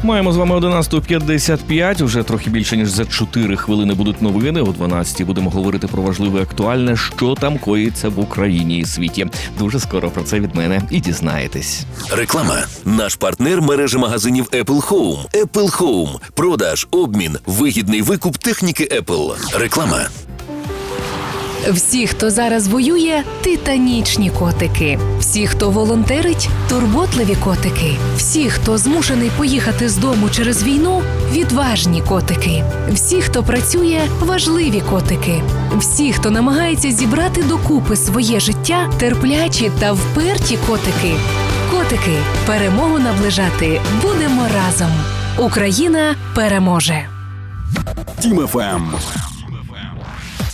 Маємо з вами 11:55, уже трохи більше, ніж за 4 хвилини будуть новини. О 12:00 будемо говорити про важливе і актуальне, що там коїться в Україні і світі. Дуже скоро про це від мене і дізнаєтесь. Реклама. Наш партнер – мережа магазинів Apple Home. Apple Home. Продаж, обмін, вигідний викуп техніки Apple. Реклама. Всі, хто зараз воює – титанічні котики. Всі, хто волонтерить – турботливі котики. Всі, хто змушений поїхати з дому через війну – відважні котики. Всі, хто працює – важливі котики. Всі, хто намагається зібрати докупи своє життя – терплячі та вперті котики. Котики, перемогу наближати будемо разом. Україна переможе. Тім ФМ.